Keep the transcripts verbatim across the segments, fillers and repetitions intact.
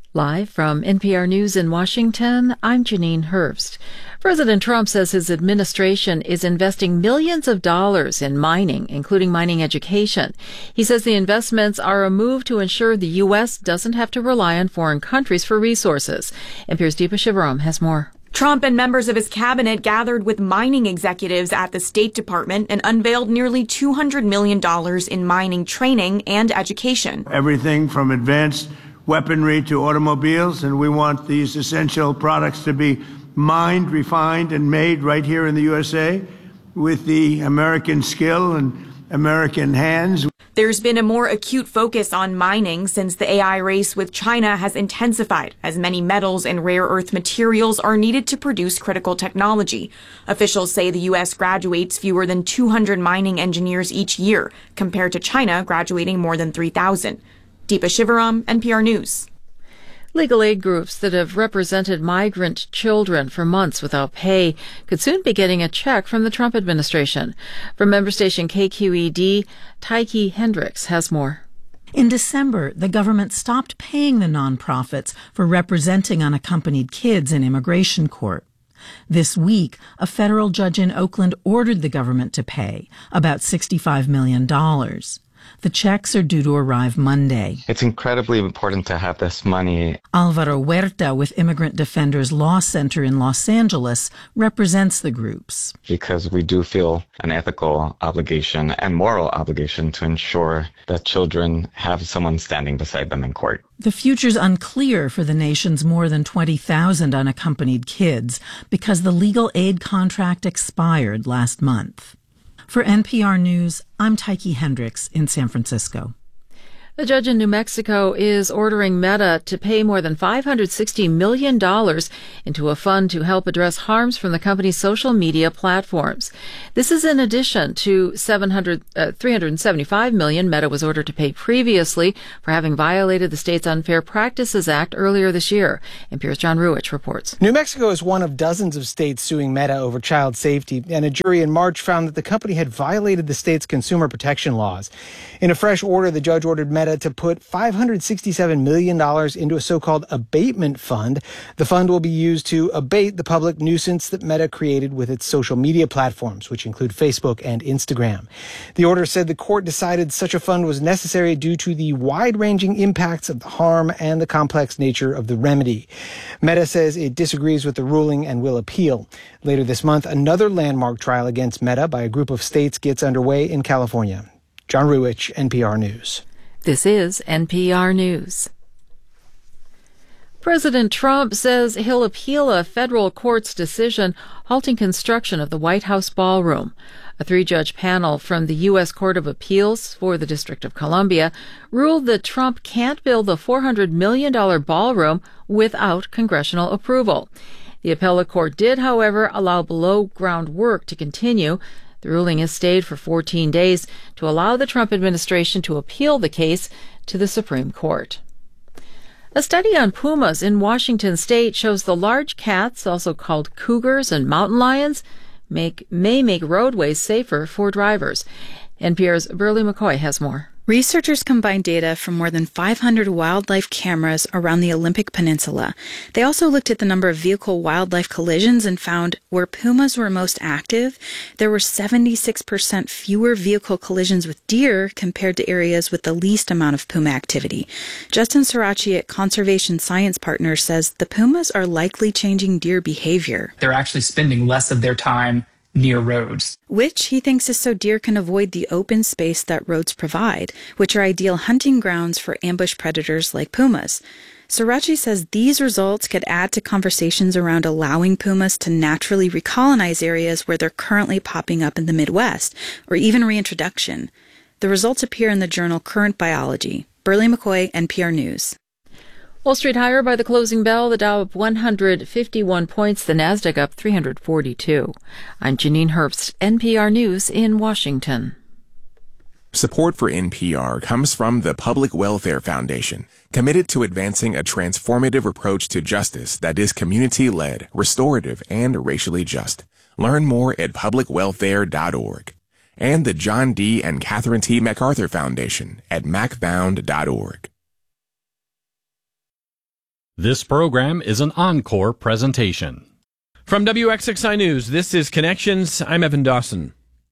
Live from N P R News in Washington, I'm Janine Herbst. President Trump says his administration is investing millions of dollars in mining, including mining education. He says the investments are a move to ensure the U S doesn't have to rely on foreign countries for resources. N P R's Deepa Shivaram has more. Trump and members of his cabinet gathered with mining executives at the State Department and unveiled nearly two hundred million dollars in mining training and education. Everything from advanced weaponry to automobiles, and we want these essential products to be mined, refined, and made right here in the U S A with the American skill and American hands. There's been a more acute focus on mining since the A I race with China has intensified, as many metals and rare earth materials are needed to produce critical technology. Officials say the U S graduates fewer than two hundred mining engineers each year, compared to China graduating more than three thousand. Deepa Shivaram, N P R News. Legal aid groups that have represented migrant children for months without pay could soon be getting a check from the Trump administration. From member station K Q E D, Tyke Hendricks has more. In December, the government stopped paying the nonprofits for representing unaccompanied kids in immigration court. This week, a federal judge in Oakland ordered the government to pay about sixty-five million dollars. The checks are due to arrive Monday. It's incredibly important to have this money. Alvaro Huerta with Immigrant Defenders Law Center in Los Angeles represents the groups. Because we do feel an ethical obligation and moral obligation to ensure that children have someone standing beside them in court. The future's unclear for the nation's more than twenty thousand unaccompanied kids because the legal aid contract expired last month. For N P R News, I'm Tyke Hendricks in San Francisco. The judge in New Mexico is ordering Meta to pay more than five hundred sixty million dollars into a fund to help address harms from the company's social media platforms. This is in addition to seven hundred, uh, three hundred seventy-five million dollars Meta was ordered to pay previously for having violated the state's Unfair Practices Act earlier this year. N P R's John Ruwitch reports. New Mexico is one of dozens of states suing Meta over child safety, and a jury in March found that the company had violated the state's consumer protection laws. In a fresh order, the judge ordered Meta to put five hundred sixty-seven million dollars into a so-called abatement fund. The fund will be used to abate the public nuisance that Meta created with its social media platforms, which include Facebook and Instagram. The order said the court decided such a fund was necessary due to the wide-ranging impacts of the harm and the complex nature of the remedy. Meta says it disagrees with the ruling and will appeal. Later this month, another landmark trial against Meta by a group of states gets underway in California. John Ruwitch, N P R News. This is N P R News. President Trump says he'll appeal a federal court's decision halting construction of the White House ballroom. A three-judge panel from the U S Court of Appeals for the District of Columbia ruled that Trump can't build the four hundred million dollars ballroom without congressional approval. The appellate court did, however, allow below-ground work to continue. The ruling has stayed for fourteen days to allow the Trump administration to appeal the case to the Supreme Court. A study on pumas in Washington state shows the large cats, also called cougars and mountain lions, make, may make roadways safer for drivers. N P R's Burley McCoy has more. Researchers combined data from more than five hundred wildlife cameras around the Olympic Peninsula. They also looked at the number of vehicle-wildlife collisions and found where pumas were most active, there were seventy-six percent fewer vehicle collisions with deer compared to areas with the least amount of puma activity. Justin Sirachi at Conservation Science Partners says the pumas are likely changing deer behavior. They're actually spending less of their time near roads, which he thinks is so deer can avoid the open space that roads provide, which are ideal hunting grounds for ambush predators like pumas. Sirachi says these results could add to conversations around allowing pumas to naturally recolonize areas where they're currently popping up in the Midwest, or even reintroduction. The results appear in the journal Current Biology. Burley McCoy, N P R News. Wall Street higher by the closing bell, the Dow up one hundred fifty-one points, the Nasdaq up three hundred forty-two. I'm Janine Herbst, N P R News in Washington. Support for N P R comes from the Public Welfare Foundation, committed to advancing a transformative approach to justice that is community-led, restorative, and racially just. Learn more at public welfare dot org. And the John D. and Catherine T. MacArthur Foundation at mac found dot org. This program is an encore presentation. From W X X I News, this is Connections. I'm Evan Dawson.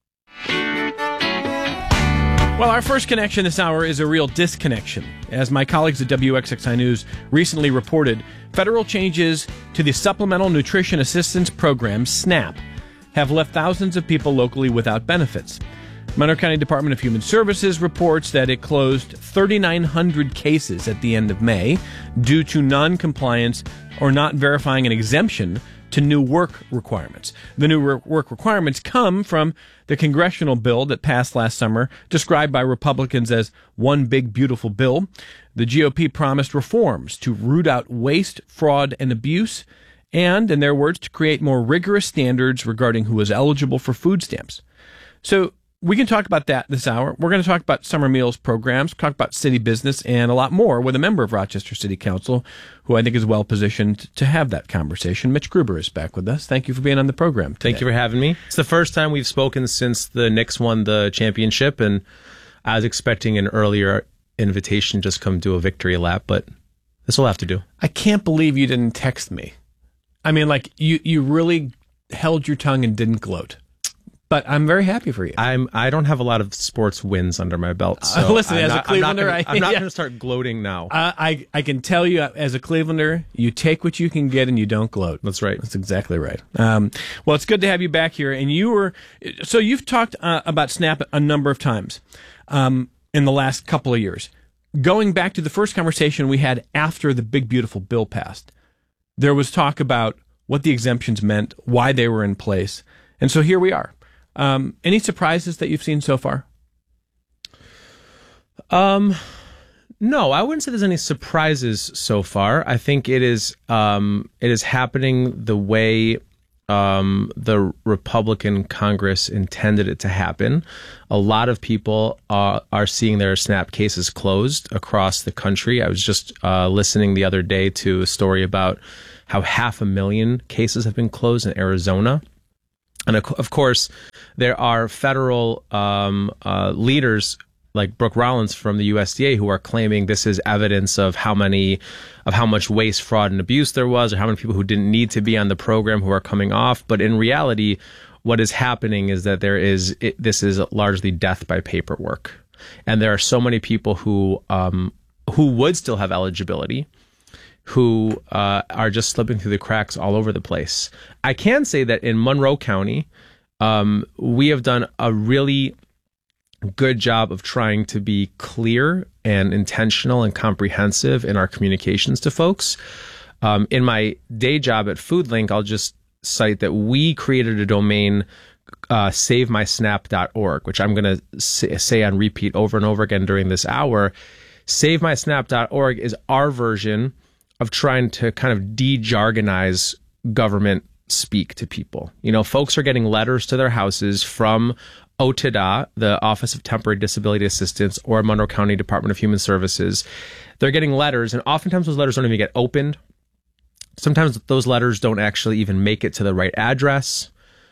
Well, our first connection this hour is a real disconnection. As my colleagues at W X X I News recently reported, federal changes to the Supplemental Nutrition Assistance Program, SNAP, have left thousands of people locally without benefits. Monroe County Department of Human Services reports that it closed three thousand nine hundred cases at the end of May due to non-compliance or not verifying an exemption to new work requirements. The new work requirements come from the congressional bill that passed last summer, described by Republicans as one big beautiful bill. The G O P promised reforms to root out waste, fraud, and abuse, and, in their words, to create more rigorous standards regarding who is eligible for food stamps. So we can talk about that this hour. We're going to talk about summer meals programs, talk about city business, and a lot more with a member of Rochester City Council who I think is well positioned to have that conversation. Mitch Gruber is back with us. Thank you for being on the program today. Thank you for having me. It's the first time we've spoken since the Knicks won the championship, and I was expecting an earlier invitation just come do a victory lap, but this will have to do. I can't believe you didn't text me. I mean, like, you, you really held your tongue and didn't gloat. But I'm very happy for you. I'm. I don't have a lot of sports wins under my belt. So uh, listen, I'm as not, a Clevelander, I'm not gonna, I, I'm not yeah. going to start gloating now. Uh, I I can tell you, as a Clevelander, you take what you can get and you don't gloat. That's right. That's exactly right. Um, well, it's good to have you back here. And you were so you've talked uh, about SNAP a number of times um, in the last couple of years. Going back to the first conversation we had after the big beautiful bill passed, there was talk about what the exemptions meant, why they were in place, and so here we are. Um, any surprises that you've seen so far? Um, no, I wouldn't say there's any surprises so far. I think it is um, it is happening the way um, the Republican Congress intended it to happen. A lot of people are, are seeing their SNAP cases closed across the country. I was just uh, listening the other day to a story about how half a million cases have been closed in Arizona. And of course, there are federal um, uh, leaders like Brooke Rollins from the U S D A who are claiming this is evidence of how many, of how much waste, fraud, and abuse there was, or how many people who didn't need to be on the program who are coming off. But in reality, what is happening is that there is it, this is largely death by paperwork, and there are so many people who um, who would still have eligibility, who uh, are just slipping through the cracks all over the place. I can say that in Monroe County, um, we have done a really good job of trying to be clear and intentional and comprehensive in our communications to folks. Um, in my day job at FoodLink, I'll just cite that we created a domain, uh, save my snap dot org, which I'm going to say, say on repeat over and over again during this hour. save my snap dot org is our version of trying to kind of de-jargonize government speak to people. You know, folks are getting letters to their houses from O T D A, the Office of Temporary Disability Assistance, or Monroe County Department of Human Services. They're getting letters, and oftentimes those letters don't even get opened. Sometimes those letters don't actually even make it to the right address.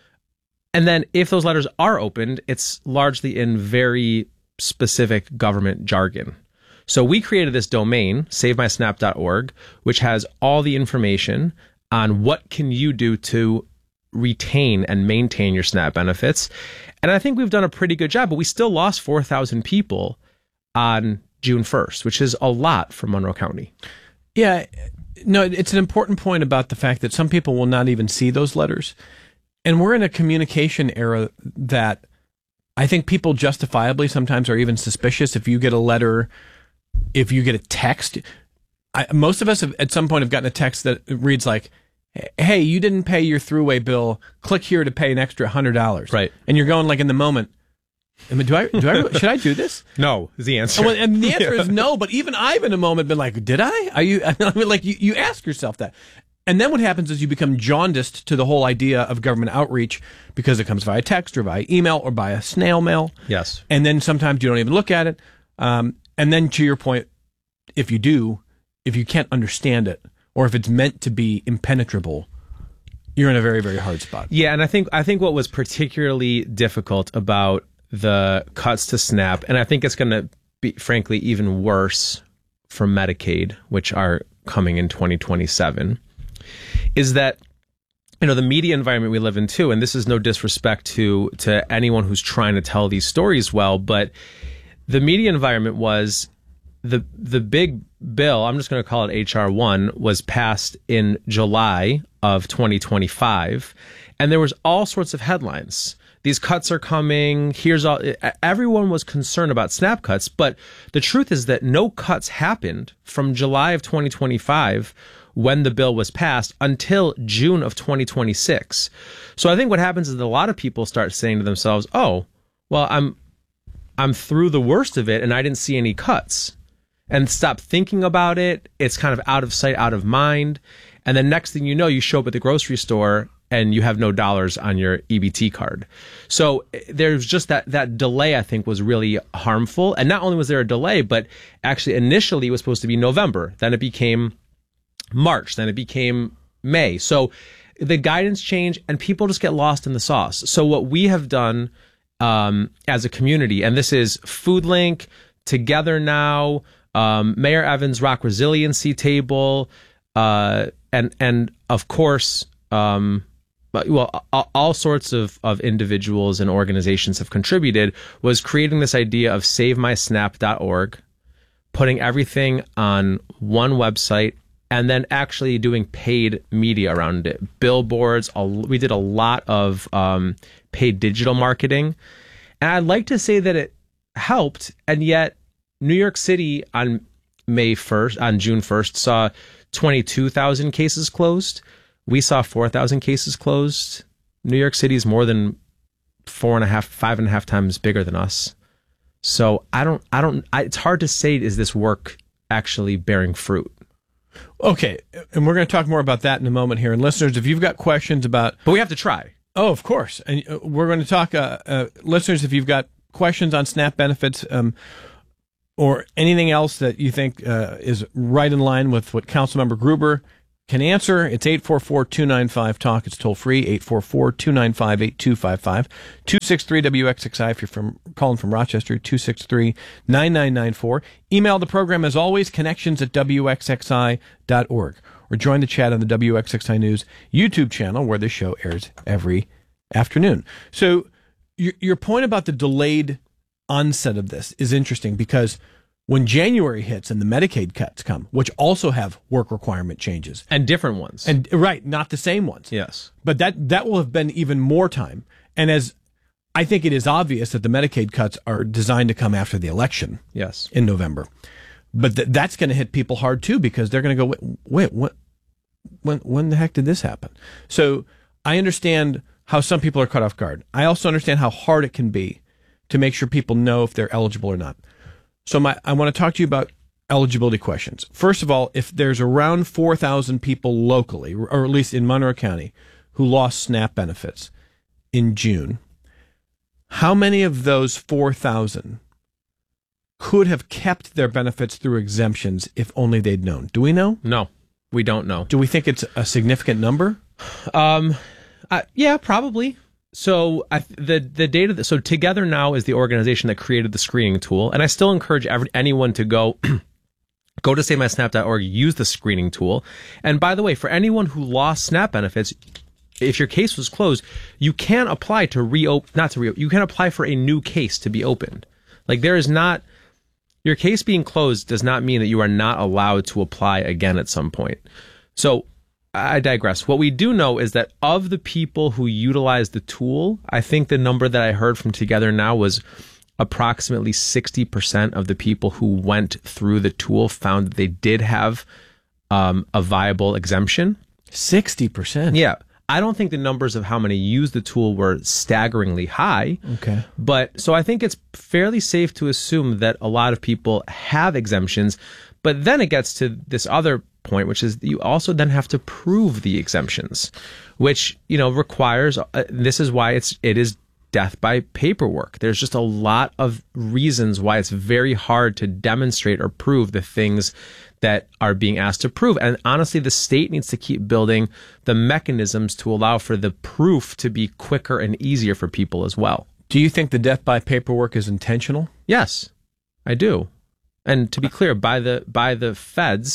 And then if those letters are opened, it's largely in very specific government jargon. So we created this domain, save my snap dot org, which has all the information on what can you do to retain and maintain your SNAP benefits. And I think we've done a pretty good job, but we still lost four thousand people on June first, which is a lot for Monroe County. Yeah, no, it's an important point about the fact that some people will not even see those letters. And we're in a communication era that I think people justifiably sometimes are even suspicious if you get a letter. If you get a text, I, most of us have, at some point have gotten a text that reads like, hey, you didn't pay your throughway bill. Click here to pay an extra one hundred dollars. Right. And you're going like in the moment, I mean, do I, do I, should I do this? No, is the answer. Well, and the answer yeah. is no, but even I've in a moment been like, did I? Are you, I mean, like you, you ask yourself that. And then what happens is you become jaundiced to the whole idea of government outreach because it comes via text or via email or via snail mail. Yes. And then sometimes you don't even look at it. Um, And then to your point, if you do, if you can't understand it, or if it's meant to be impenetrable, you're in a very, very hard spot. Yeah, and I think I think what was particularly difficult about the cuts to SNAP, and I think it's going to be, frankly, even worse for Medicaid, which are coming in twenty twenty-seven, is that, you know, the media environment we live in too, and this is no disrespect to to anyone who's trying to tell these stories well, but the media environment was the the big bill, I'm just going to call it H R one, was passed in July of twenty twenty-five, and there was all sorts of headlines. These cuts are coming. Here's all. Everyone was concerned about SNAP cuts, but the truth is that no cuts happened from July of twenty twenty-five, when the bill was passed, until June of twenty twenty-six. So I think what happens is that a lot of people start saying to themselves, "Oh, well, I'm I'm through the worst of it, and I didn't see any cuts," and stop thinking about it. It's kind of out of sight, out of mind. And then next thing you know, you show up at the grocery store and you have no dollars on your E B T card. So there's just that that delay, I think, was really harmful. And not only was there a delay, but actually initially it was supposed to be November. Then it became March. Then it became May. So the guidance changed and people just get lost in the sauce. So what we have done um, as a community, and this is FoodLink, Together Now, um, Mayor Evans' Rock Resiliency Table, uh, and and of course, um, well, all, all sorts of, of individuals and organizations have contributed, was creating this idea of save my snap dot org, putting everything on one website, and then actually doing paid media around it. Billboards, we did a lot of um, paid digital marketing. And I'd like to say that it helped, and yet New York City on May first, on June first, saw twenty-two thousand cases closed. We saw four thousand cases closed. New York City is more than four and a half, five and a half times bigger than us. So I don't, I don't, I, it's hard to say, is this work actually bearing fruit? Okay. And we're going to talk more about that in a moment here. And listeners, if you've got questions about... But we have to try. Oh, of course. And we're going to talk, uh, uh, listeners, if you've got questions on SNAP benefits, um, or anything else that you think uh, is right in line with what Councilmember Gruber can answer, it's eight four four, two nine five, talk. It's toll free, eight four four, two nine five, eight two five five, two six three W X X I if you're from calling from Rochester, two six three, nine nine nine four. Email the program, as always, connections at W X X I dot org. Or join the chat on the W X X I News YouTube channel, where the show airs every afternoon. So your, your point about the delayed onset of this is interesting, because when January hits and the Medicaid cuts come, which also have work requirement changes. And different ones. And right, not the same ones. Yes. But that, that will have been even more time. And as I think it is obvious that the Medicaid cuts are designed to come after the election. Yes. In November. But th- that's going to hit people hard too, because they're going to go, wait, wait, what, when, when the heck did this happen? So I understand how some people are caught off guard. I also understand how hard it can be to make sure people know if they're eligible or not. So my, I want to talk to you about eligibility questions. First of all, if there's around four thousand people locally, or at least in Monroe County, who lost SNAP benefits in June, how many of those four thousand could have kept their benefits through exemptions if only they'd known? Do we know? No, we don't know. Do we think it's a significant number? Um, uh, yeah, probably. So I, the the data that, so Together Now is the organization that created the screening tool, and I still encourage every, anyone to go go to save my snap dot org, use the screening tool. And by the way, for anyone who lost SNAP benefits, if your case was closed, you can apply to reopen, not to reopen, you can apply for a new case to be opened. Like, there is not, your case being closed does not mean that you are not allowed to apply again at some point. So I digress. What we do know is that of the people who utilize the tool, I think the number that I heard from Together Now was approximately sixty percent of the people who went through the tool found that they did have um, a viable exemption. sixty percent? Yeah. I don't think the numbers of how many used the tool were staggeringly high. Okay. But so I think it's fairly safe to assume that a lot of people have exemptions. But then it gets to this other point, which is you also then have to prove the exemptions, which, you know, requires, uh, this is why it's, it is death by paperwork. There's just a lot of reasons why it's very hard to demonstrate or prove the things that are being asked to prove. And honestly, the state needs to keep building the mechanisms to allow for the proof to be quicker and easier for people as well. Do you think the death by paperwork is intentional? Yes, I do. And to be clear, by the by the feds,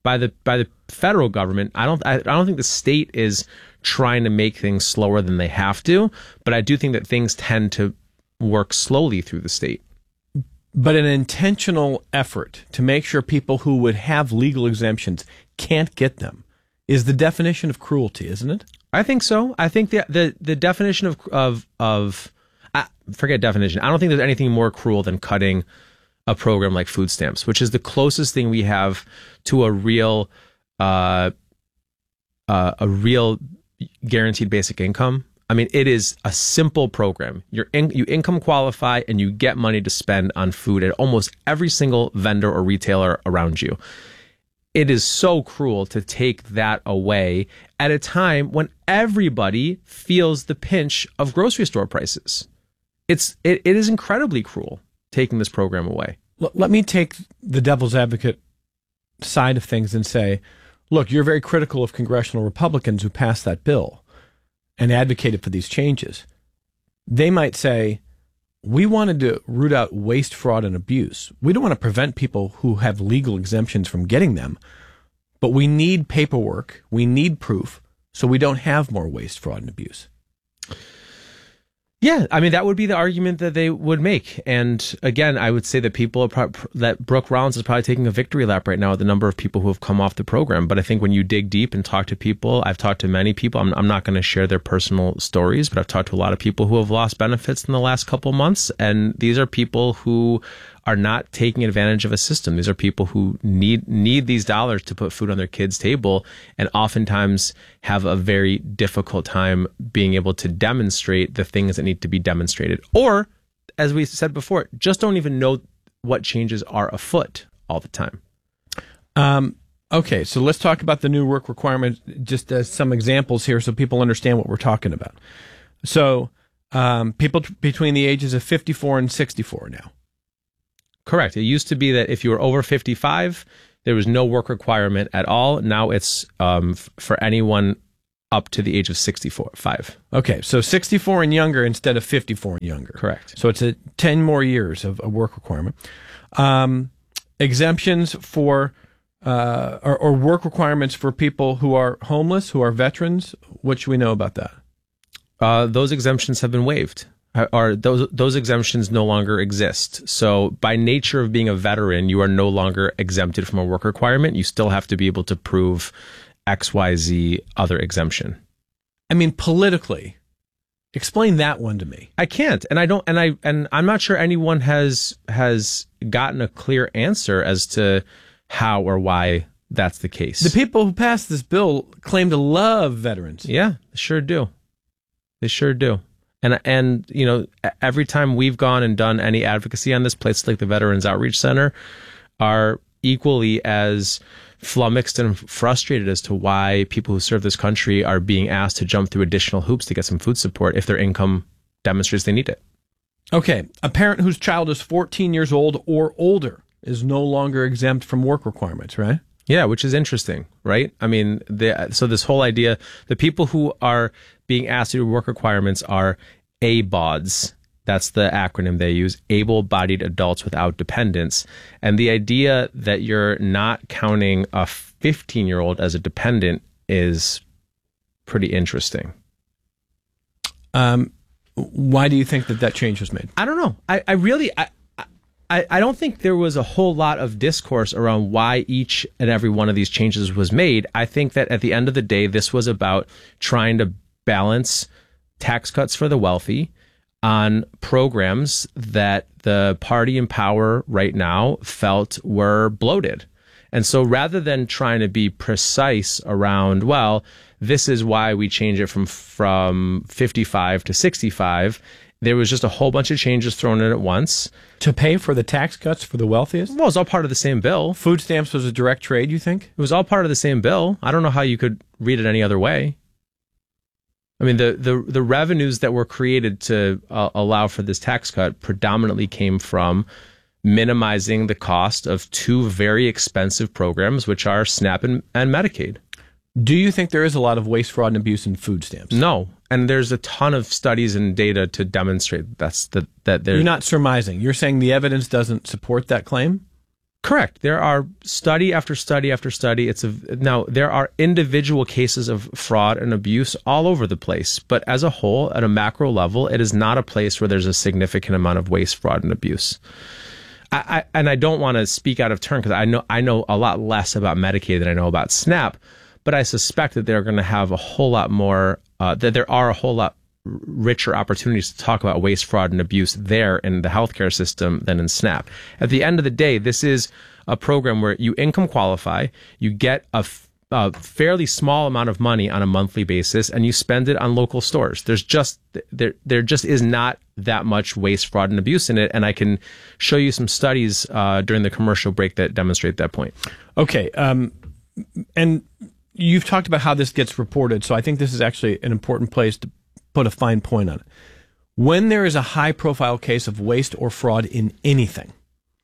by the by the federal government. I don't I, I don't think the state is trying to make things slower than they have to, but I do think that things tend to work slowly through the state. But an intentional effort to make sure people who would have legal exemptions can't get them is the definition of cruelty, isn't it? I think so. I think the the, the definition of of of I, forget definition. I don't think there's anything more cruel than cutting a program like food stamps, which is the closest thing we have to a real uh, uh, a real guaranteed basic income. I mean, it is a simple program. You're in, you income qualify and you get money to spend on food at almost every single vendor or retailer around you. It is so cruel to take that away at a time when everybody feels the pinch of grocery store prices. It's it, it is incredibly cruel taking this program away. Let me take the devil's advocate side of things and say, look, you're very critical of congressional Republicans who passed that bill and advocated for these changes. They might say, we wanted to root out waste, fraud, and abuse. We don't want to prevent people who have legal exemptions from getting them, but we need paperwork, we need proof, so we don't have more waste, fraud, and abuse. Yeah, I mean, that would be the argument that they would make. And again, I would say that people are pro- that Brooke Rollins is probably taking a victory lap right now with the number of people who have come off the program. But I think when you dig deep and talk to people, I've talked to many people. I'm, I'm not going to share their personal stories, but I've talked to a lot of people who have lost benefits in the last couple months. And these are people who are not taking advantage of a system. These are people who need need these dollars to put food on their kids' table, and oftentimes have a very difficult time being able to demonstrate the things that need to be demonstrated. Or, as we said before, just don't even know what changes are afoot all the time. Um, okay, so let's talk about the new work requirement, just as some examples here so people understand what we're talking about. So um, people t- between the ages of fifty-four and sixty-four now. Correct. It used to be that if you were over fifty-five, there was no work requirement at all. Now it's um, f- for anyone up to the age of sixty-four, five. Okay, so sixty-four and younger instead of fifty-four and younger. Correct. So it's a ten more years of a work requirement. Um, exemptions for uh, or, or work requirements for people who are homeless, who are veterans. What should we know about that? Uh, those exemptions have been waived. Are those those exemptions no longer exist. So by nature of being a veteran, you are no longer exempted from a work requirement. You still have to be able to prove X Y Z other exemption. I mean, politically, explain that one to me. I can't, and I don't, and I and I'm not sure anyone has has gotten a clear answer as to how or why that's the case. The people who passed this bill claim to love veterans. Yeah, they sure do. They sure do. And, and you know, every time we've gone and done any advocacy on this, places like the Veterans Outreach Center are equally as flummoxed and frustrated as to why people who serve this country are being asked to jump through additional hoops to get some food support if their income demonstrates they need it. Okay. A parent whose child is fourteen years old or older is no longer exempt from work requirements, right? Yeah, which is interesting, right? I mean, the, so this whole idea, the people who are being asked to do work requirements are A B O D S. That's the acronym they use, able-bodied adults without dependents. And the idea that you're not counting a fifteen-year-old as a dependent is pretty interesting. Um, why do you think that that change was made? I don't know. I, I really... I, I, I don't think there was a whole lot of discourse around why each and every one of these changes was made. I think that at the end of the day, this was about trying to balance tax cuts for the wealthy on programs that the party in power right now felt were bloated. And so rather than trying to be precise around, well, this is why we change it from, from fifty-five to sixty-five, there was just a whole bunch of changes thrown in at once. To pay for the tax cuts for the wealthiest? Well, it was all part of the same bill. Food stamps was a direct trade, you think? It was all part of the same bill. I don't know how you could read it any other way. I mean, the, the, the revenues that were created to uh, allow for this tax cut predominantly came from minimizing the cost of two very expensive programs, which are SNAP and, and Medicaid. Do you think there is a lot of waste, fraud, and abuse in food stamps? No. And there's a ton of studies and data to demonstrate that's the, that there's... You're not surmising. You're saying the evidence doesn't support that claim? Correct. There are study after study after study. It's a, now there are individual cases of fraud and abuse all over the place, but as a whole, at a macro level, it is not a place where there's a significant amount of waste, fraud, and abuse. I, I and I don't want to speak out of turn because I know I know a lot less about Medicaid than I know about SNAP, but I suspect that they're going to have a whole lot more. Uh, that there are a whole lot richer opportunities to talk about waste, fraud, and abuse there in the healthcare system than in SNAP. At the end of the day, this is a program where you income qualify, you get a, f- a fairly small amount of money on a monthly basis, and you spend it on local stores. There's just there there just is not that much waste, fraud, and abuse in it, and I can show you some studies uh, during the commercial break that demonstrate that point. Okay, um, and you've talked about how this gets reported, so I think this is actually an important place to put a fine point on it. When there is a high-profile case of waste or fraud in anything,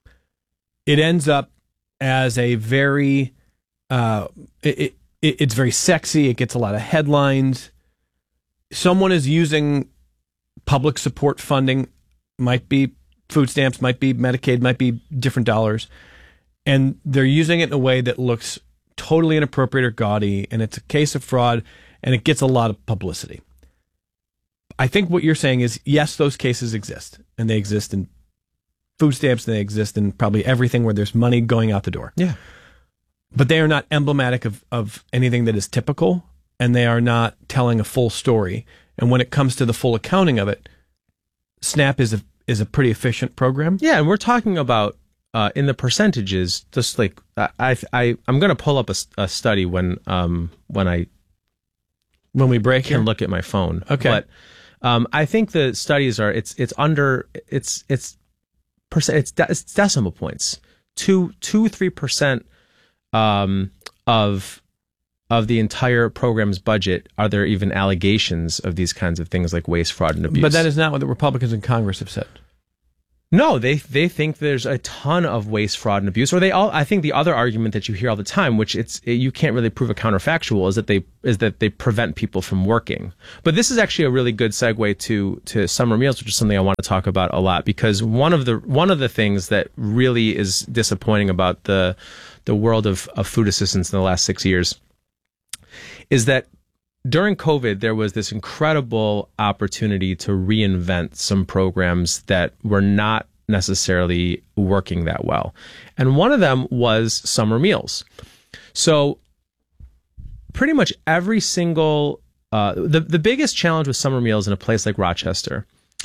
it ends up as a very, uh, it, it, it's very sexy. It gets a lot of headlines. Someone is using public support funding, might be food stamps, might be Medicaid, might be different dollars, and they're using it in a way that looks totally inappropriate or gaudy, and it's a case of fraud, and it gets a lot of publicity. I think what you're saying is, yes, those cases exist, and they exist in food stamps, and they exist in probably everything where there's money going out the door. Yeah. But they are not emblematic of, of anything that is typical, and they are not telling a full story. And when it comes to the full accounting of it, SNAP is a is a pretty efficient program. Yeah, and we're talking about uh, in the percentages, just like I I I'm going to pull up a, a study when um when I when we break can here? look at my phone. Okay. But um, I think the studies are it's it's under it's it's percent it's, de- it's decimal points two two three percent um of of the entire program's budget. Are there even allegations of these kinds of things like waste, fraud, and abuse? But that is not what the Republicans in Congress have said. No, they they think there's a ton of waste, fraud, and abuse. Or they all. I think the other argument that you hear all the time, which it's you can't really prove a counterfactual, is that they is that they prevent people from working. But this is actually a really good segue to to summer meals, which is something I want to talk about a lot, because one of the one of the things that really is disappointing about the the world of, of food assistance in the last six years is that during COVID, there was this incredible opportunity to reinvent some programs that were not necessarily working that well. And one of them was summer meals. So pretty much every single, uh, the, the biggest challenge with summer meals in a place like Rochester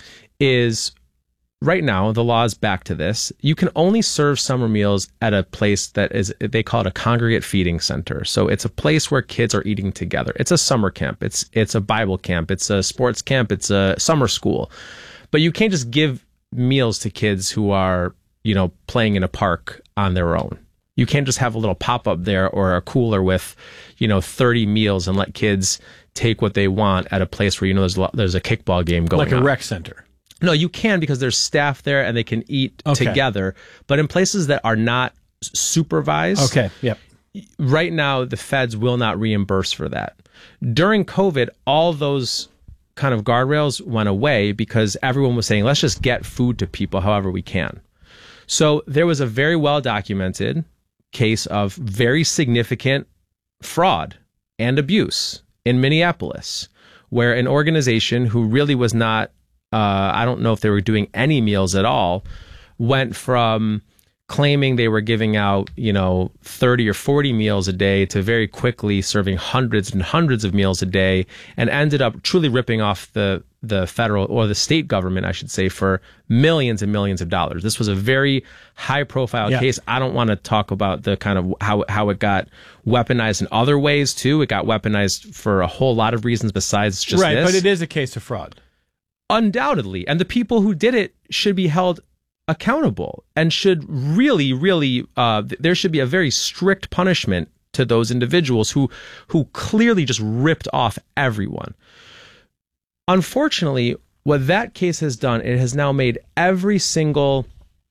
is right now, the law is back to this. You can only serve summer meals at a place that is, they call it a congregate feeding center. So it's a place where kids are eating together. It's a summer camp. It's it's a Bible camp. It's a sports camp. It's a summer school. But you can't just give meals to kids who are, you know, playing in a park on their own. You can't just have a little pop-up there or a cooler with, you know, thirty meals and let kids take what they want at a place where, you know, there's a, there's a kickball game going on. Like a rec center. No, you can, because there's staff there and they can eat Okay. together. But in places that are not supervised, Okay, yep. right now the feds will not reimburse for that. During COVID, all those kind of guardrails went away because everyone was saying, let's just get food to people however we can. So there was a very well documented case of very significant fraud and abuse in Minneapolis, where an organization who really was not Uh, I don't know if they were doing any meals at all, went from claiming they were giving out, you know, thirty or forty meals a day to very quickly serving hundreds and hundreds of meals a day, and ended up truly ripping off the, the federal or the state government, I should say, for millions and millions of dollars. This was a very high profile Yeah. case. I don't want to talk about the kind of how, how it got weaponized in other ways too. It got weaponized for a whole lot of reasons besides just right, this. but it is a case of fraud. Undoubtedly. And the people who did it should be held accountable and should really, really, uh, there should be a very strict punishment to those individuals who, who clearly just ripped off everyone. Unfortunately, what that case has done, it has now made every single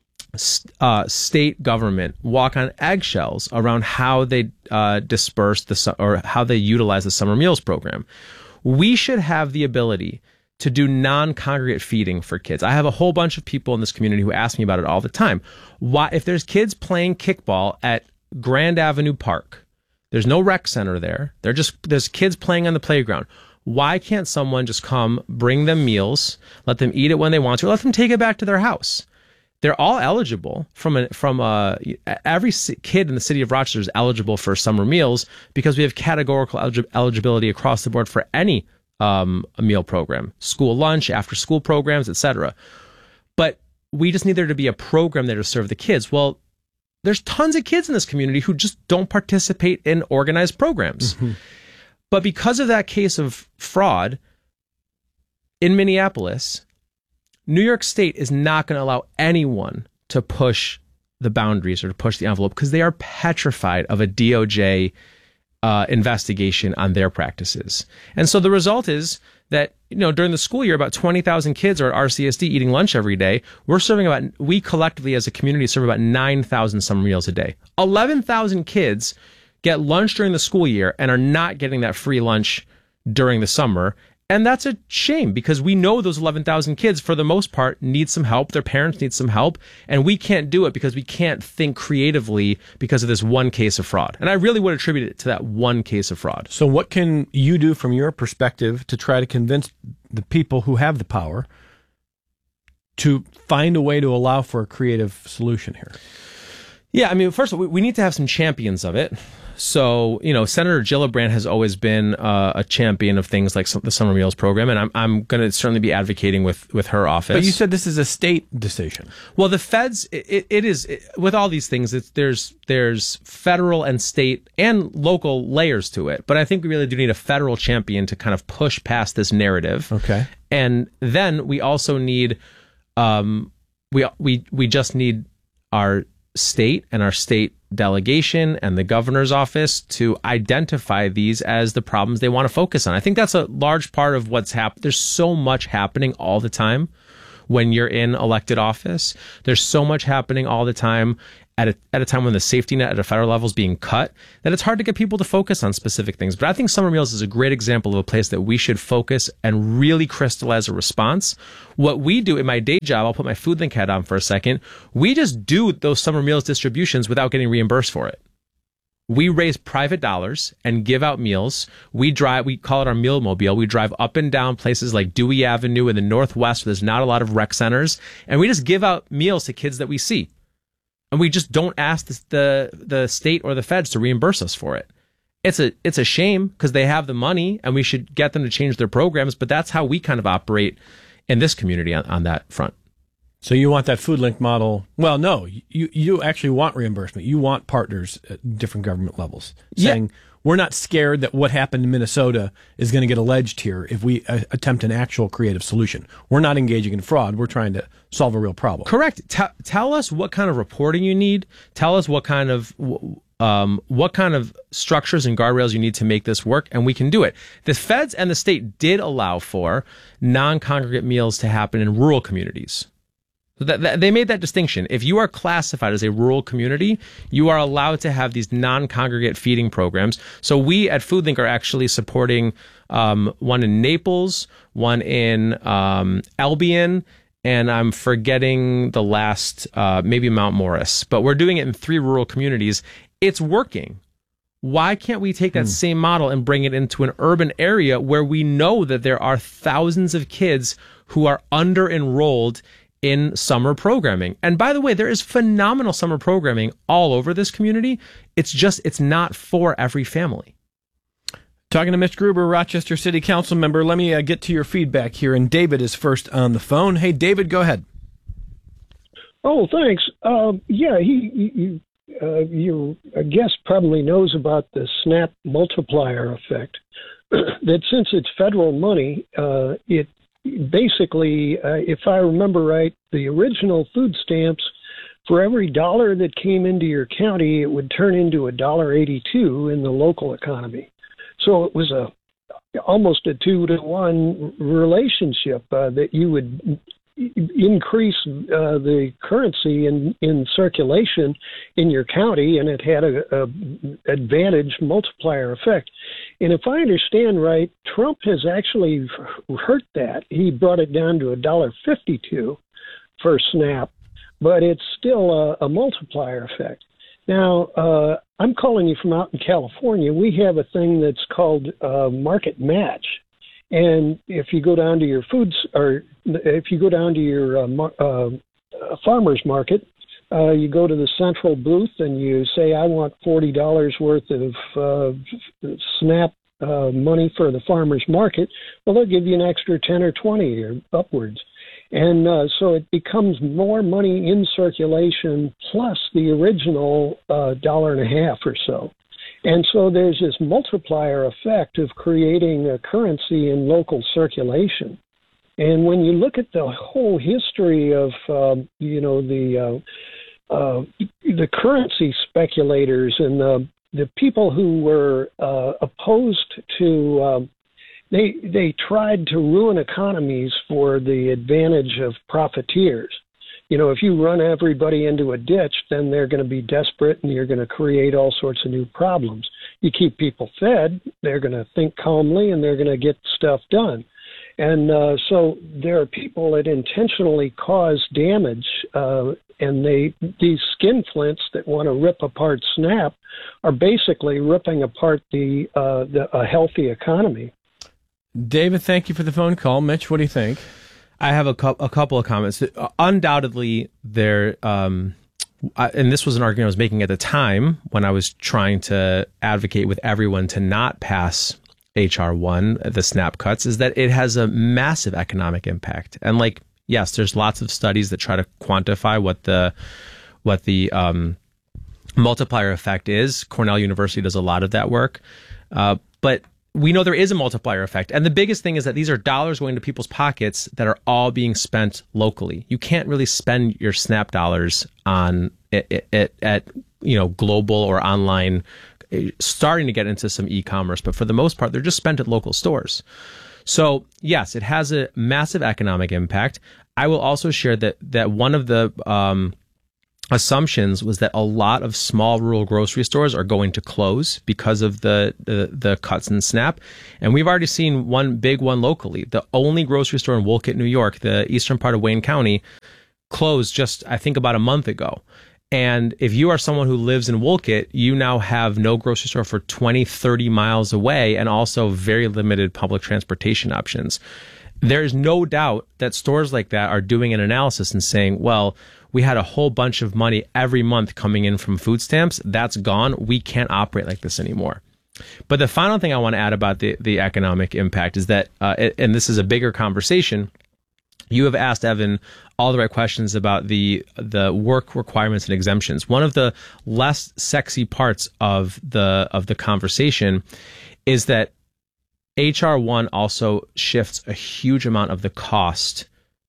uh, state government walk on eggshells around how they uh, disperse the, su- or how they utilize the summer meals program. We should have the ability to do non-congregate feeding for kids. I have a whole bunch of people in this community who ask me about it all the time. Why, if there's kids playing kickball at Grand Avenue Park, there's no rec center there. They're just there's kids playing on the playground. Why can't someone just come, bring them meals, let them eat it when they want to, or let them take it back to their house? They're all eligible from a, from a, every kid in the city of Rochester is eligible for summer meals because we have categorical elig- eligibility across the board for any um, a meal program, school lunch, after school programs, et cetera. But we just need there to be a program there to serve the kids. Well, there's tons of kids in this community who just don't participate in organized programs. Mm-hmm. But because of that case of fraud in Minneapolis, New York State is not going to allow anyone to push the boundaries or to push the envelope because they are petrified of a D O J uh, investigation on their practices. And so the result is that, you know, during the school year, about twenty thousand kids are at R C S D eating lunch every day. We're serving about, we collectively as a community serve about nine thousand summer meals a day. eleven thousand kids get lunch during the school year and are not getting that free lunch during the summer. And that's a shame because we know those eleven thousand kids, for the most part, need some help. Their parents need some help. And we can't do it because we can't think creatively because of this one case of fraud. And I really would attribute it to that one case of fraud. So what can you do from your perspective to try to convince the people who have the power to find a way to allow for a creative solution here? Yeah, I mean, first of all, we need to have some champions of it. So, you know, Senator Gillibrand has always been uh, a champion of things like the Summer Meals Program, and I'm I'm going to certainly be advocating with, with her office. But you said this is a state decision. Well, the feds, it, it is, it, with all these things, it's, there's there's federal and state and local layers to it. But I think we really do need a federal champion to kind of push past this narrative. Okay. And then we also need, um, we we we just need our state and our state delegation and the governor's office to identify these as the problems they want to focus on. I think that's a large part of what's happened. There's so much happening all the time when you're in elected office. There's so much happening all the time at a, at a time when the safety net at a federal level is being cut that it's hard to get people to focus on specific things. But I think Summer Meals is a great example of a place that we should focus and really crystallize a response. What we do in my day job, I'll put my Food Link hat on for a second, we just do those Summer Meals distributions without getting reimbursed for it. We raise private dollars and give out meals. We drive, we call it our meal mobile. We drive up and down places like Dewey Avenue in the Northwest where there's not a lot of rec centers. And we just give out meals to kids that we see. And we just don't ask the, the the state or the feds to reimburse us for it. It's a it's a shame because they have the money and we should get them to change their programs. But that's how we kind of operate in this community on, on that front. So you want that Food Link model? Well, no, you you actually want reimbursement. You want partners at different government levels saying, yeah, we're not scared that what happened in Minnesota is going to get alleged here if we uh, attempt an actual creative solution. We're not engaging in fraud. We're trying to solve a real problem. Correct. T- tell us what kind of reporting you need. Tell us what kind of um, what kind of structures and guardrails you need to make this work, and we can do it. The feds and the state did allow for non-congregate meals to happen in rural communities. So that, that, they made that distinction. If you are classified as a rural community, you are allowed to have these non-congregate feeding programs. So we at FoodLink are actually supporting um, one in Naples, one in um, Albion, and I'm forgetting the last, uh, maybe Mount Morris. But we're doing it in three rural communities. It's working. Why can't we take that hmm. same model and bring it into an urban area where we know that there are thousands of kids who are under-enrolled in summer programming? And by the way, there is phenomenal summer programming all over this community. It's just, it's not for every family. Talking to Mitch Gruber, Rochester City Council member. Let me uh, get to your feedback here. And David is first on the phone. Hey, David, go ahead. Oh, thanks. Uh, yeah, he, he uh, your guest probably knows about the SNAP multiplier effect. That since it's federal money, uh, it basically, uh, if I remember right, the original food stamps, for every dollar that came into your county, it would turn into a dollar eighty-two in the local economy. So it was a almost a two to one relationship uh, that you would increase uh, the currency in, in circulation in your county, and it had a, a advantage multiplier effect. And if I understand right, Trump has actually hurt that. He brought it down to one dollar fifty-two for SNAP, but it's still a, a multiplier effect. Now, uh, I'm calling you from out in California. We have a thing that's called uh, Market Match. And if you go down to your foods, or if you go down to your uh, uh, farmer's market, uh, you go to the central booth and you say, I want forty dollars worth of uh, SNAP uh, money for the farmer's market. Well, they'll give you an extra ten or twenty or upwards. And uh, so it becomes more money in circulation plus the original uh, dollar and a half or so. And so there's this multiplier effect of creating a currency in local circulation. And when you look at the whole history of, um, you know, the uh, uh, the currency speculators and the, the people who were uh, opposed to um, They they tried to ruin economies for the advantage of profiteers. You know, if you run everybody into a ditch, then they're going to be desperate and you're going to create all sorts of new problems. You keep people fed, they're going to think calmly and they're going to get stuff done. And uh, so there are people that intentionally cause damage, uh, and they these skinflints that want to rip apart SNAP are basically ripping apart the, uh, the a healthy economy. David, thank you for the phone call. Mitch, what do you think? I have a, co- a couple of comments. Uh, undoubtedly, there, um, I, and this was an argument I was making at the time when I was trying to advocate with everyone to not pass H R one, the SNAP cuts, is that it has a massive economic impact. And like, yes, there's lots of studies that try to quantify what the what the um, multiplier effect is. Cornell University does a lot of that work, uh, but we know there is a multiplier effect. And the biggest thing is that these are dollars going to people's pockets that are all being spent locally. You can't really spend your SNAP dollars on it, it, at, you know, global or online, starting to get into some e-commerce, but for the most part, they're just spent at local stores. So yes, it has a massive economic impact. I will also share that, that one of the, um, assumptions was that a lot of small rural grocery stores are going to close because of the, the the cuts in SNAP. And we've already seen one big one locally. The only grocery store in Wolcott, New York, the eastern part of Wayne County, closed just, I think, about a month ago. And if you are someone who lives in Wolcott, you now have no grocery store for twenty, thirty miles away and also very limited public transportation options. There is no doubt that stores like that are doing an analysis and saying, well, we had a whole bunch of money every month coming in from food stamps. That's gone. We can't operate like this anymore. But the final thing I want to add about the, the economic impact is that, uh, and this is a bigger conversation, you have asked, Evan, all the right questions about the the work requirements and exemptions. One of the less sexy parts of the of the conversation is that H R one also shifts a huge amount of the cost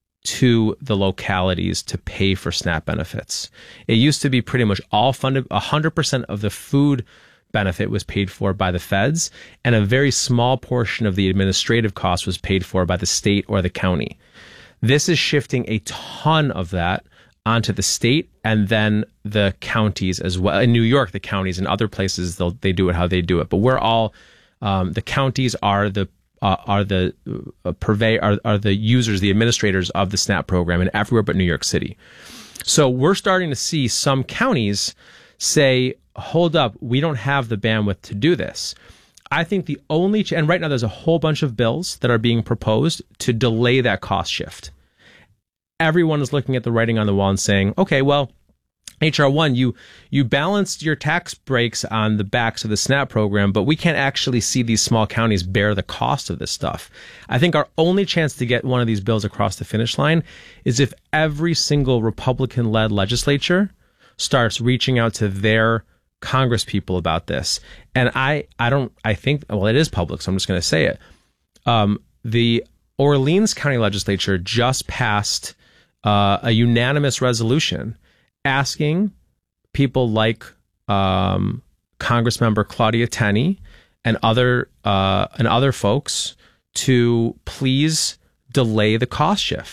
to the localities to pay for SNAP benefits. It used to be pretty much all funded, one hundred percent of the food benefit was paid for by the feds, and a very small portion of the administrative cost was paid for by the state or the county. This is shifting a ton of that onto the state and then the counties as well. In New York, the counties, and other places, they'll, they do it how they do it. But we're all, um, the counties are the Uh, are the uh, purvey are, are the users, the administrators of the SNAP program, and everywhere but New York City. So we're starting to see some counties say, hold up, we don't have the bandwidth to do this. I think the only, ch- and right now there's a whole bunch of bills that are being proposed to delay that cost shift. Everyone is looking at the writing on the wall and saying, okay, well, H R one, you you balanced your tax breaks on the backs of the SNAP program, but we can't actually see these small counties bear the cost of this stuff. I think our only chance to get one of these bills across the finish line is if every single Republican-led legislature starts reaching out to their Congress people about this. And I, I don't, I think, well, it is public, so I'm just going to say it. Um, the Orleans County Legislature just passed uh, a unanimous resolution asking people like um, Congressmember Claudia Tenney and other uh, and other folks to please delay the cost shift.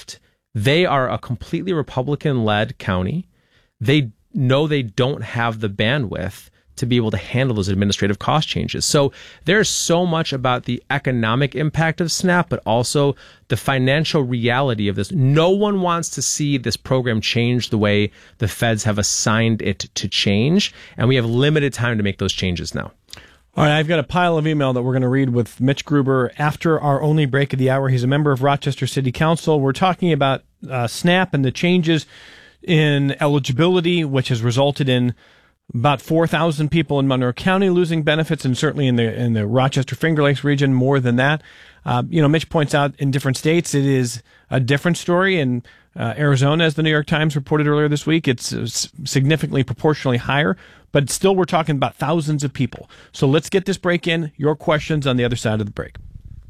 They are a completely Republican-led county. They know they don't have the bandwidth to be able to handle those administrative cost changes. So there's so much about the economic impact of SNAP, but also the financial reality of this. No one wants to see this program change the way the feds have assigned it to change, and we have limited time to make those changes now. All right, I've got a pile of email that we're going to read with Mitch Gruber after our only break of the hour. He's a member of Rochester City Council. We're talking about uh, SNAP and the changes in eligibility, which has resulted in about four thousand people in Monroe County losing benefits, and certainly in the in the Rochester Finger Lakes region, more than that. Uh, you know, Mitch points out in different states it is a different story. In uh, Arizona, as the New York Times reported earlier this week, it's uh, significantly proportionally higher, but still we're talking about thousands of people. So let's get this break in. Your questions on the other side of the break.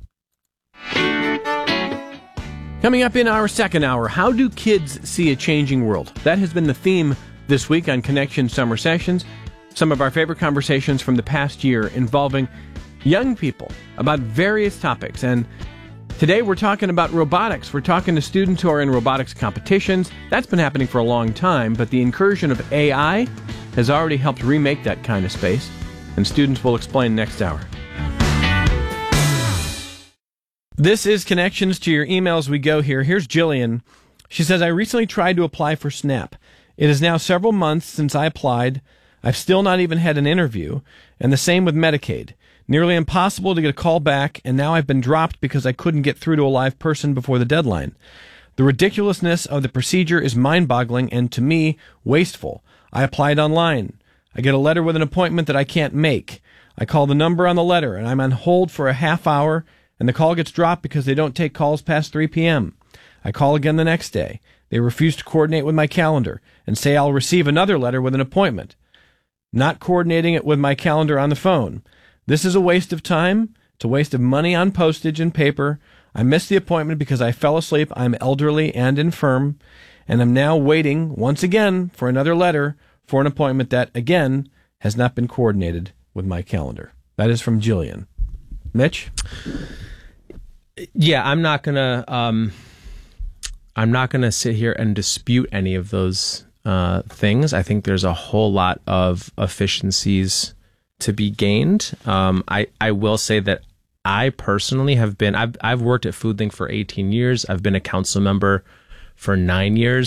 Coming up in our second hour, how do kids see a changing world? That has been the theme this week on Connection Summer Sessions. Some of our favorite conversations from the past year involving young people about various topics. And today we're talking about robotics. We're talking to students who are in robotics competitions. That's been happening for a long time, but the incursion of A I has already helped remake that kind of space. And students will explain next hour. This is Connections to your emails. We go here. Here's Jillian. She says, I recently tried to apply for SNAP. It is now several months since I applied. I've still not even had an interview, and the same with Medicaid. Nearly impossible to get a call back, and now I've been dropped because I couldn't get through to a live person before the deadline. The ridiculousness of the procedure is mind-boggling and, to me, wasteful. I applied online. I get a letter with an appointment that I can't make. I call the number on the letter, and I'm on hold for a half hour, and the call gets dropped because they don't take calls past three p.m. I call again the next day. They refuse to coordinate with my calendar and say I'll receive another letter with an appointment, not coordinating it with my calendar on the phone. This is a waste of time. It's a waste of money on postage and paper. I missed the appointment because I fell asleep. I'm elderly and infirm, and I'm now waiting once again for another letter for an appointment that, again, has not been coordinated with my calendar. That is from Jillian. Mitch? Yeah, I'm not gonna. Um, I'm not gonna sit here and dispute any of those uh, things. I think there's a whole lot of efficiencies to be gained. Um, I I will say that I personally have been. I've I've worked at FoodLink for eighteen years. I've been a council member for nine years.